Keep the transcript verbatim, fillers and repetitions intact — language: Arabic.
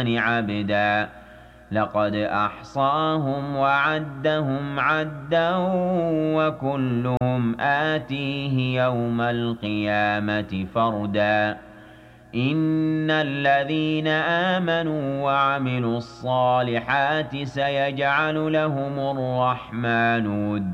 عبدا لقد أحصاهم وعدهم عدا وكلهم آتيه يوم القيامة فردا إن الذين آمنوا وعملوا الصالحات سيجعل لهم الرحمن ودا